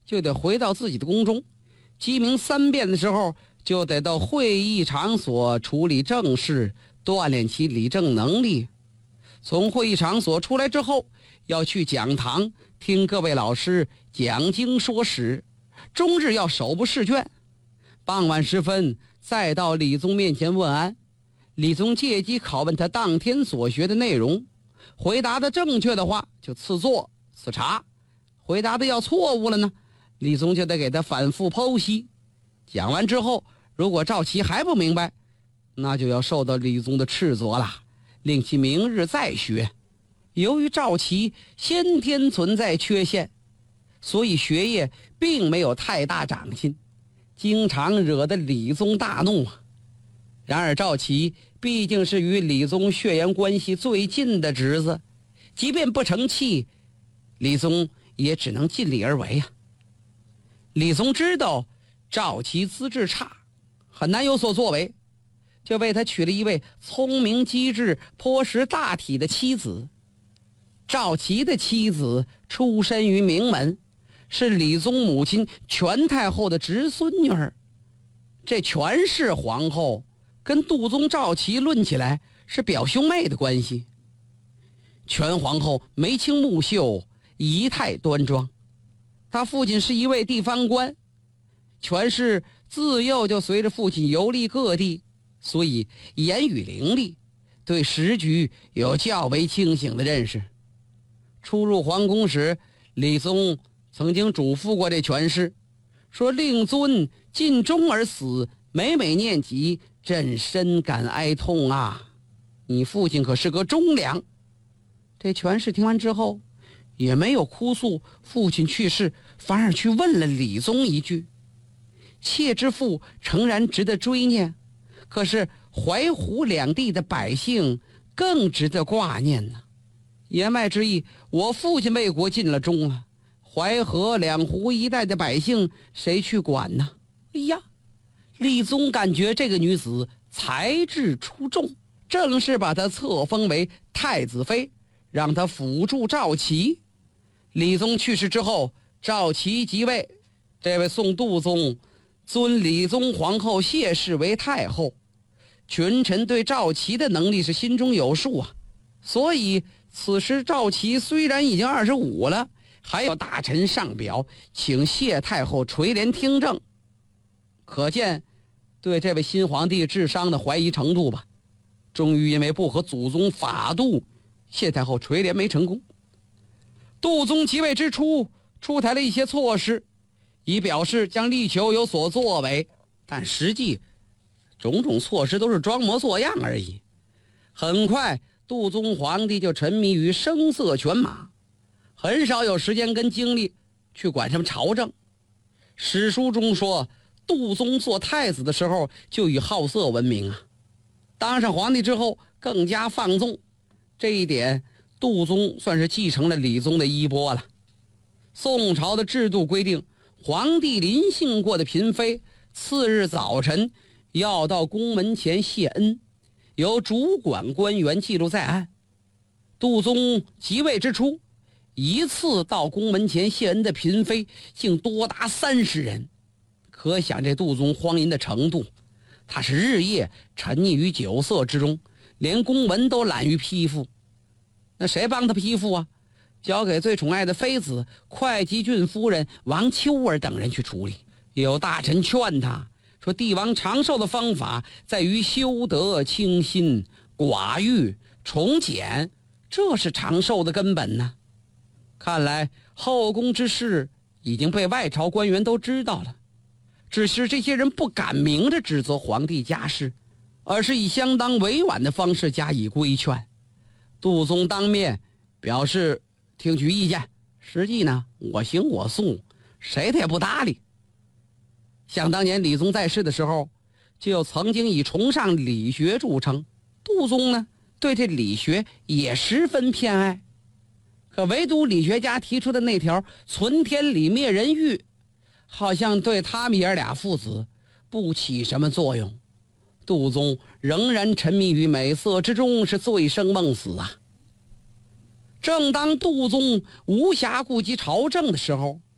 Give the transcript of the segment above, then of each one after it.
就得回到自己的宫中，鸡鸣3遍的时候就得到会议场所处理政事，锻炼其理政能力。从会议场所出来之后，要去讲堂听各位老师讲经说史，终日要手不释卷。傍晚时分再到李宗面前问安，李宗借机拷问他当天所学的内容，回答的正确的话就赐座赐茶，回答的要错误了呢，李宗就得给他反复剖析。讲完之后，如果赵齐还不明白，那就要受到李宗的斥责了，令其明日再学。由于赵齐先天存在缺陷，所以学业并没有太大长进，经常惹得李宗大怒啊。然而赵齐毕竟是与李宗血缘关系最近的侄子，即便不成器，李宗也只能尽力而为啊。李宗知道赵齐资质差，很难有所作为，就为他娶了一位聪明机智、颇识大体的妻子。赵齐的妻子出身于名门，是李宗母亲全太后的侄孙女儿。这全氏皇后跟杜宗赵齐论起来是表兄妹的关系。全皇后眉清目秀，仪态端庄，她父亲是一位地方官，全氏自幼就随着父亲游历各地，所以言语伶俐，对时局有较为清醒的认识。初入皇宫时，李宗曾经嘱咐过这全氏，说令尊尽忠而死，每每念及，朕深感哀痛啊！你父亲可是个忠良。这全氏听完之后，也没有哭诉父亲去世，反而去问了李宗一句：妾之父诚然值得追念，可是淮湖两地的百姓更值得挂念呢。言外之意，我父亲为国尽了忠了，淮河两湖一带的百姓谁去管呢？哎呀，李宗感觉这个女子才智出众，正是把她册封为太子妃，让她辅助赵齐。李宗去世之后，赵齐即位，这位宋度宗尊李宗皇后谢氏为太后。群臣对赵齐的能力是心中有数啊，所以此时赵齐虽然已经25了，还有大臣上表请谢太后垂帘听政，可见对这位新皇帝智商的怀疑程度吧。终于因为不合祖宗法度，谢太后垂帘没成功。杜宗即位之初，出台了一些措施，以表示将力求有所作为，但实际种种措施都是装模作样而已。很快杜宗皇帝就沉迷于声色犬马，很少有时间跟精力去管什么朝政。史书中说，杜宗做太子的时候就以好色闻名啊，当上皇帝之后更加放纵，这一点杜宗算是继承了李宗的衣钵了。宋朝的制度规定，皇帝临幸过的嫔妃次日早晨要到宫门前谢恩，由主管官员记录在案。杜宗即位之初，一次到宫门前谢恩的嫔妃竟多达30人，可想这杜宗荒淫的程度。他是日夜沉溺于酒色之中，连公文都懒于批复。那谁帮他批复啊？交给最宠爱的妃子会稽郡夫人王秋儿等人去处理。有大臣劝他说，帝王长寿的方法在于修德清心、寡欲从简，这是长寿的根本呢。看来后宫之事已经被外朝官员都知道了，只是这些人不敢明着指责皇帝家事，而是以相当委婉的方式加以规劝。杜宗当面表示听取意见，实际呢我行我素，谁他也不搭理。想当年李宗在世的时候，就曾经以崇尚理学著称，杜宗呢对这理学也十分偏爱。可唯独理学家提出的那条存天理灭人欲，好像对他们爷俩父子不起什么作用。杜宗仍然沉迷于美色之中，是醉生梦死啊。正当杜宗无暇顾及朝政的时候，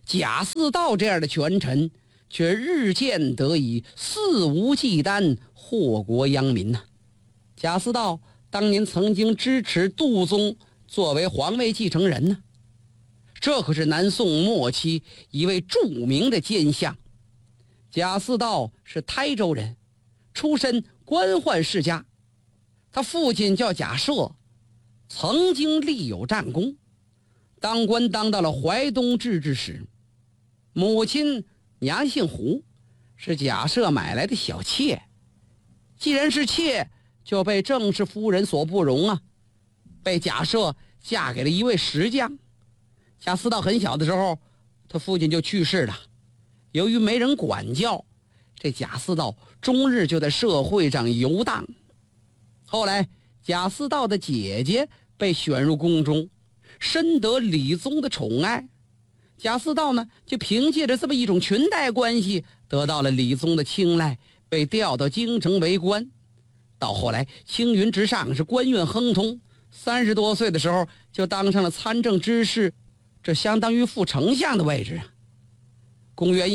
贾似道这样的权臣却日渐得以肆无忌惮祸国殃民呐。贾似道当年曾经支持杜宗作为皇位继承人呢，这可是南宋末期一位著名的奸相。贾似道是台州人，出身官宦世家，他父亲叫贾赦，曾经立有战功，当官当到了淮东制置使。母亲娘姓胡，是贾赦买来的小妾，既然是妾，就被正室夫人所不容啊，被贾赦嫁给了一位石匠。贾似道很小的时候，他父亲就去世了，由于没人管教，这贾似道终日就在社会上游荡。后来贾似道的姐姐被选入宫中，深得李宗的宠爱。贾似道呢，就凭借着这么一种裙带关系，得到了李宗的青睐，被调到京城为官。到后来青云直上，是官运亨通，30多岁的时候就当上了参政知事，这相当于副丞相的位置啊。公元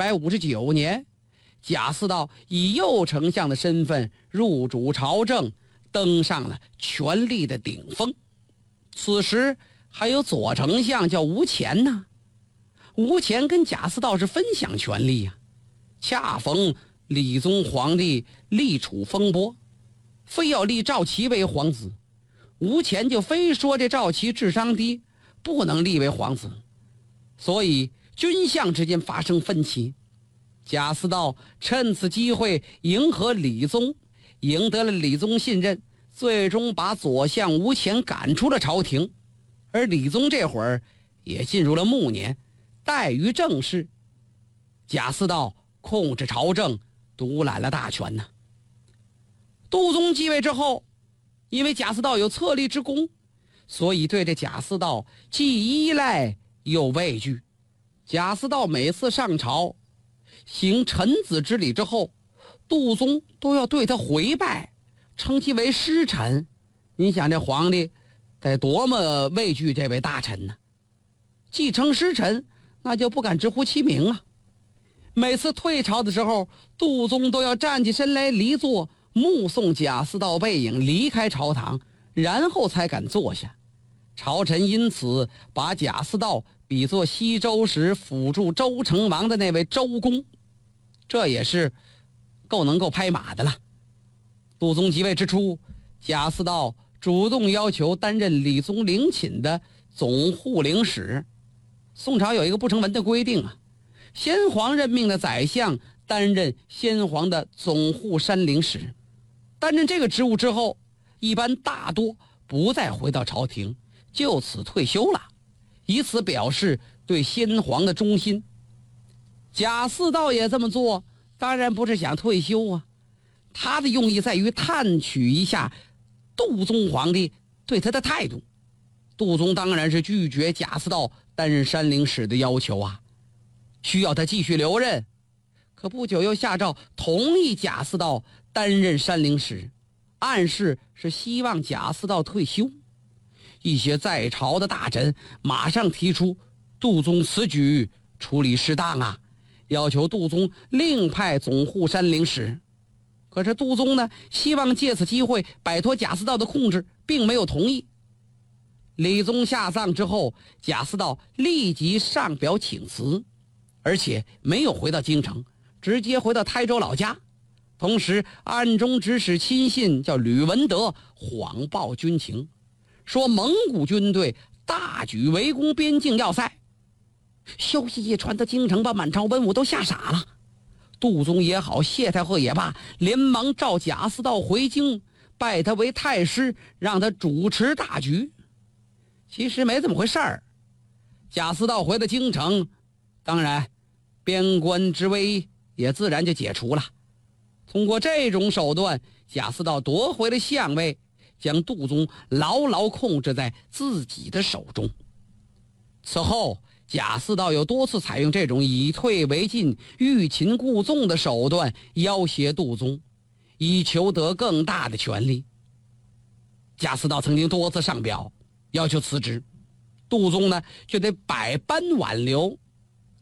1259年，贾似道以右丞相的身份入主朝政，登上了权力的顶峰。此时还有左丞相叫吴乾呢。吴乾跟贾似道是分享权力呀，恰逢理宗皇帝立储风波，非要立赵齐为皇子，吴乾就非说这赵齐智商低，不能立为皇子，所以军相之间发生分歧。贾似道趁此机会迎合李宗，赢得了李宗信任，最终把左相吴乾赶出了朝廷。而李宗这会儿也进入了暮年，怠于政事。贾似道控制朝政，独揽了大权呢。杜宗继位之后，因为贾似道有册立之功，所以对这贾似道既依赖又畏惧。贾似道每次上朝行臣子之礼之后，杜宗都要对他回拜，称其为师臣。你想这皇帝得多么畏惧这位大臣呢？既称师臣，那就不敢直呼其名啊。每次退朝的时候，杜宗都要站起身来离座，目送贾似道背影离开朝堂，然后才敢坐下。朝臣因此把贾似道比作西周时辅助周成王的那位周公，这也是够能够拍马的了。杜宗即位之初，贾似道主动要求担任李宗陵寝的总护陵使。宋朝有一个不成文的规定啊，先皇任命的宰相担任先皇的总护山陵使。担任这个职务之后，一般大多不再回到朝廷，就此退休了，以此表示对先皇的忠心。贾似道也这么做，当然不是想退休啊，他的用意在于探取一下杜宗皇帝对他的态度。杜宗当然是拒绝贾似道担任山陵使的要求啊，需要他继续留任，可不久又下诏同意贾似道担任山陵使，暗示是希望贾似道退休。一些在朝的大臣马上提出杜宗此举处理失当啊，要求杜宗另派总护山陵使。可是杜宗呢，希望借此机会摆脱贾似道的控制，并没有同意。李宗下葬之后，贾似道立即上表请辞，而且没有回到京城，直接回到台州老家，同时暗中指使亲信叫吕文德谎报军情，说蒙古军队大举围攻边境要塞。消息一传到京城，把满朝文武都吓傻了。杜宗也好，谢太后也罢，连忙召贾似道回京，拜他为太师，让他主持大局。其实没这么回事儿，贾似道回到京城，当然边关之危也自然就解除了。通过这种手段，贾似道夺回了相位，将杜宗牢牢控制在自己的手中。此后贾似道又多次采用这种以退为进、欲擒故纵的手段要挟杜宗，以求得更大的权力。贾似道曾经多次上表要求辞职，杜宗呢就得百般挽留，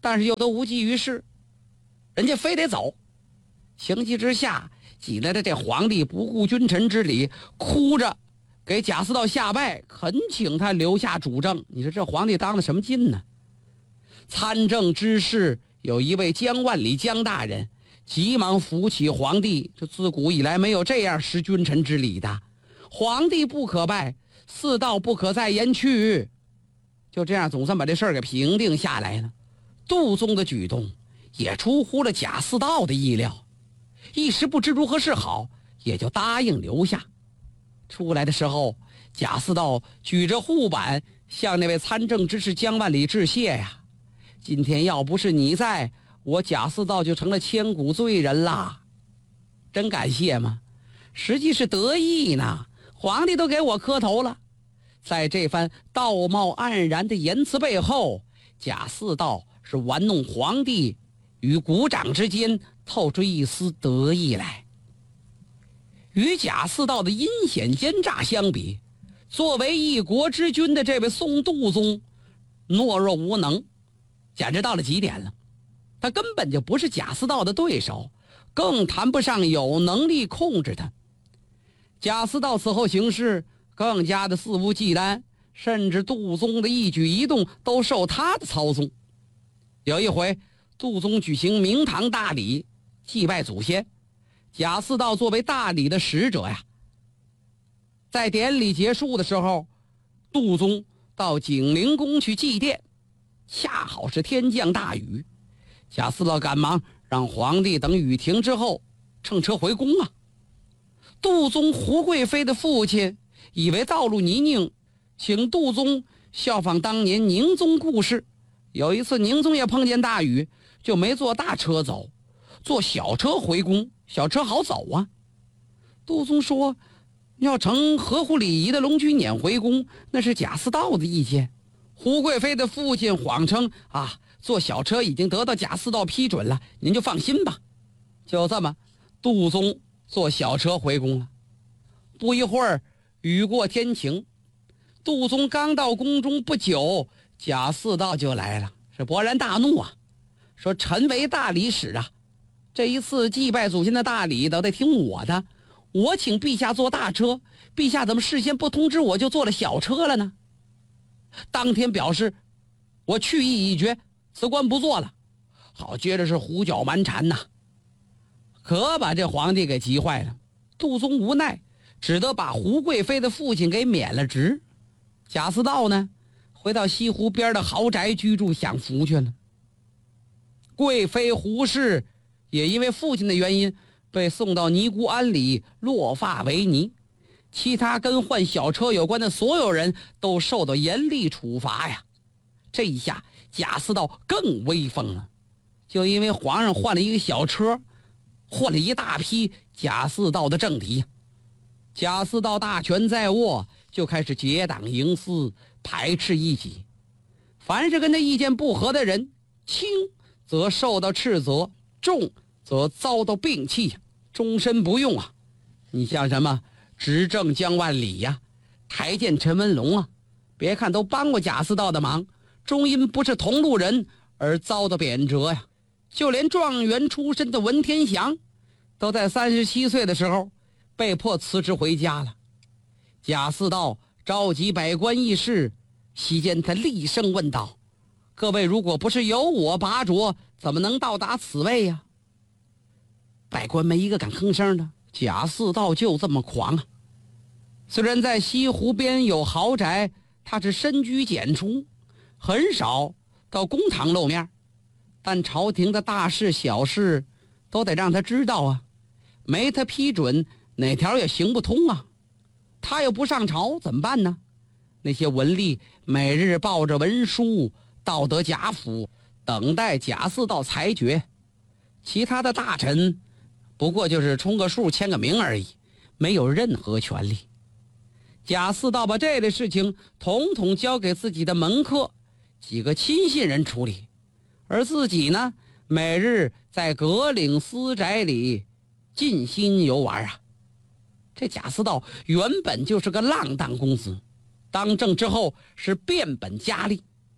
但是又都无济于事，人家非得走。情急之下，挤来的这皇帝不顾君臣之礼，哭着给贾似道下拜，恳请他留下主政。你说这皇帝当的什么劲呢？参政之事有一位江万里江大人，急忙扶起皇帝。这自古以来没有这样失君臣之礼的，皇帝不可拜，四道不可再言去。就这样总算把这事儿给平定下来了。杜宗的举动也出乎了贾似道的意料，一时不知如何是好，也就答应留下。出来的时候，贾似道举着护板向那位参政之士江万里致谢呀。今天要不是你在，我贾似道就成了千古罪人啦。真感谢吗？实际是得意呢，皇帝都给我磕头了。在这番道貌岸然的言辞背后，贾似道是玩弄皇帝与鼓掌之间透出一丝得意来。与贾似道的阴险奸诈相比，作为一国之君的这位宋度宗懦弱无能，简直到了极点了。他根本就不是贾似道的对手，更谈不上有能力控制他。贾似道此后行事更加的肆无忌惮，甚至杜宗的一举一动都受他的操纵。有一回，杜宗举行明堂大礼，祭拜祖先，贾似道作为大礼的使者呀。在典礼结束的时候，杜宗到景灵宫去祭奠，恰好是天降大雨，贾似道赶忙让皇帝等雨停之后乘车回宫啊。杜宗胡贵妃的父亲以为道路泥泞，请杜宗效仿当年宁宗故事。有一次宁宗也碰见大雨，就没坐大车走，坐小车回宫，小车好走啊。杜宗说要乘合乎礼仪的龙驹辇回宫，那是贾似道的意见。胡贵妃的父亲谎称坐小车已经得到贾似道批准了，您就放心吧。就这么，杜宗坐小车回宫了。不一会儿，雨过天晴，杜宗刚到宫中不久，贾似道就来了，是勃然大怒啊，说臣为大礼使啊，这一次祭拜祖先的大礼都得听我的，我请陛下坐大车，陛下怎么事先不通知我就坐了小车了呢？当天表示我去意已决，辞官不做了。好，接着是胡搅蛮缠呐，可把这皇帝给急坏了。杜宗无奈，只得把胡贵妃的父亲给免了职。贾似道呢，回到西湖边的豪宅居住享福去了。贵妃胡氏也因为父亲的原因被送到尼姑庵里落发为尼，其他跟换小车有关的所有人都受到严厉处罚呀。这一下贾似道更威风了，就因为皇上换了一个小车，换了一大批贾似道的政敌。贾似道大权在握，就开始结党营私，排斥异己。凡是跟他意见不合的人，轻则受到斥责，重则遭到摒弃，终身不用啊。你像什么执政江万里呀，台谏陈文龙啊，别看都帮过贾似道的忙，终因不是同路人而遭到贬谪呀。就连状元出身的文天祥，都在37岁的时候被迫辞职回家了。贾似道召集百官议事，席间他厉声问道：各位如果不是由我拔擢，怎么能到达此位呀？百官没一个敢吭声的，贾似道就这么狂啊。虽然在西湖边有豪宅，他是深居简出，很少到公堂露面，但朝廷的大事小事都得让他知道啊，没他批准哪条也行不通啊。他又不上朝怎么办呢？那些文吏每日抱着文书到得贾府，等待贾似道裁决。其他的大臣不过就是充个数签个名而已，没有任何权利。贾似道把这类事情统统交给自己的门客几个亲信人处理，而自己呢，每日在阁岭私宅里尽心游玩啊。这贾似道原本就是个浪荡公子，当政之后是变本加厉。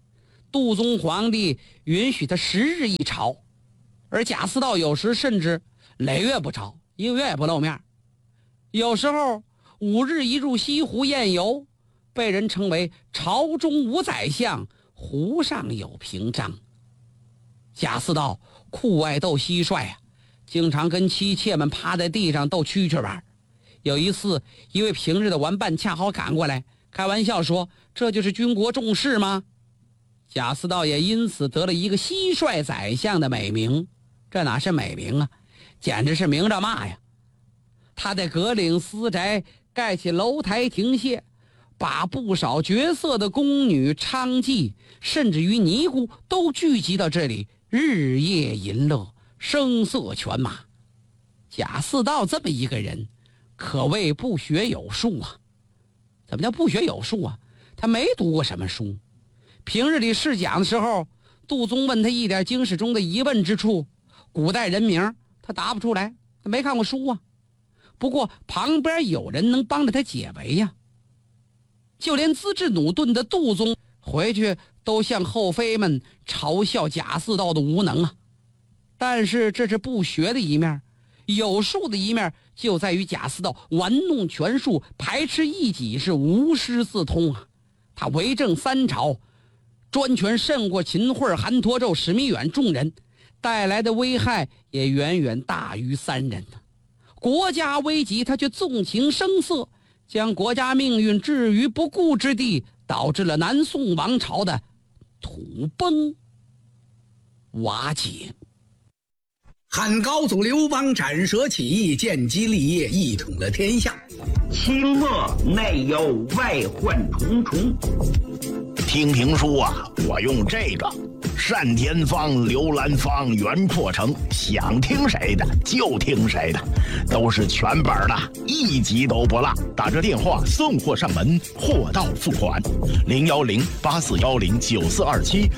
杜宗皇帝允许他10日一朝，而贾似道有时甚至累月不朝，1个月也不露面。有时候5日一入西湖宴游，被人称为朝中无宰相，湖上有屏障。贾似道酷爱斗蟋蟀啊，经常跟妻妾们趴在地上斗蛐蛐玩。有一次，一位平日的玩伴恰好赶过来，开玩笑说：“这就是军国重士吗？”贾似道也因此得了一个蟋蟀宰相的美名。这哪是美名啊，简直是明着骂呀！他在葛岭私宅盖起楼台亭榭，把不少绝色的宫女、娼妓，甚至于尼姑都聚集到这里，日夜淫乐，声色犬马。贾似道这么一个人，可谓不学有术啊。怎么叫不学有术啊？他没读过什么书。平日里试讲的时候，杜宗问他一点经史中的疑问之处，古代人名他答不出来，他没看过书啊。不过旁边有人能帮着他解围呀。就连资质努钝的杜宗回去都向后妃们嘲笑贾似道的无能啊。但是这是不学的一面，有术的一面就在于贾似道玩弄权术，排斥异己，是无师自通啊。他为政3朝，专权胜过秦桧、韩侂胄、史弥远众人，带来的危害也远远大于3人呢。国家危急，他却纵情声色，将国家命运置于不顾之地，导致了南宋王朝的土崩瓦解。 汉高祖刘邦斩蛇起义，建基立业，一统了天下。 清末内忧外患重重。 听评书啊，我用这个单田芳、刘兰芳、袁阔成，想听谁的就听谁的，都是全本的，一集都不落。打着电话送货上门，货到付款。010-8410-9427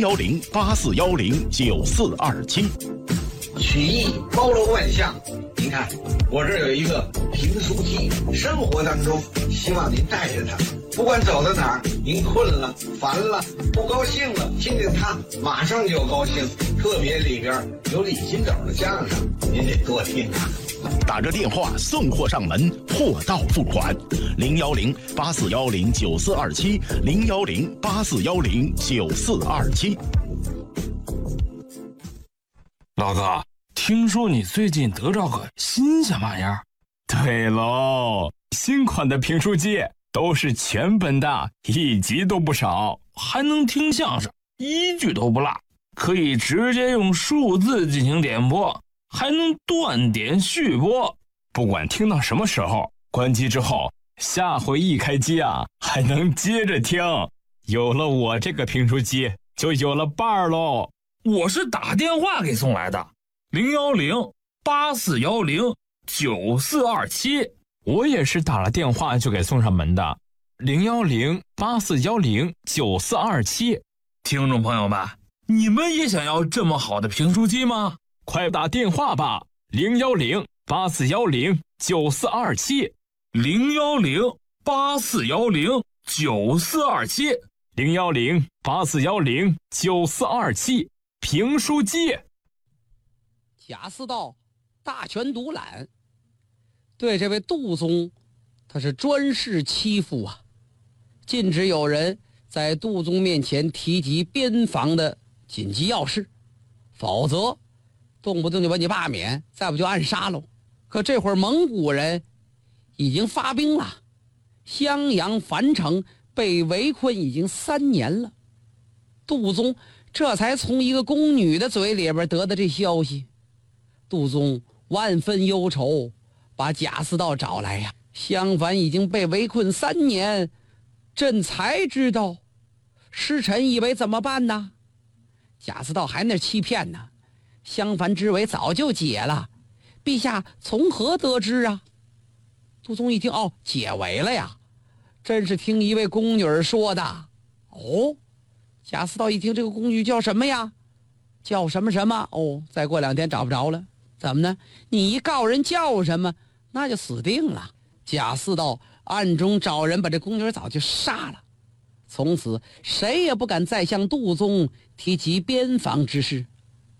010-8410-9427。 曲艺包罗万象，您看我这有一个评书机，生活当中希望您带着它，不管走到哪儿，您困了、烦了、不高兴了，听听它马上就高兴。特别里边有李金斗的相声，您得多听啊。 打着电话送货上门，货到付款。010-8410-9427 010-8410-9427。 老哥，听说你最近得着个新鲜玩意儿？ 对喽，新款的评书机都是全本的，一集都不少， 还能听相声，一句都不落，可以直接用数字进行点播，还能断点续播。 不管听到什么时候，关机之后，下回一开机啊，还能接着听。有了我这个评书机，就有了伴儿喽。 我是打电话给送来的，010-8410-9427。 我也是打了电话就给送上门的，010-8410-9427。 听众朋友们，你们也想要这么好的评书机吗？ 快打电话吧，010-8410-9427 010-8410-9427 010-8410-9427。评书机。 贾似道大权独揽，对这位杜宗他是专事欺负啊，禁止有人在杜宗面前提及边防的紧急要事，否则动不动就把你罢免，再不就暗杀喽。可这会儿蒙古人已经发兵了，襄阳樊城被围困已经3年了。杜宗这才从一个宫女的嘴里边得到这消息。杜宗万分忧愁，把贾似道找来呀。襄樊已经被围困3年，朕才知道，师臣以为怎么办呢？贾似道还那欺骗呢，襄樊之围早就解了，陛下从何得知啊？杜宗一听，哦，解围了呀，真是听一位宫女说的。哦，贾似道一听，这个宫女叫什么呀？叫什么什么？哦，再过2天找不着了。怎么呢？你一告人叫什么，那就死定了。贾似道暗中找人把这宫女早就杀了。 从此谁也不敢再向杜宗提及边防之事。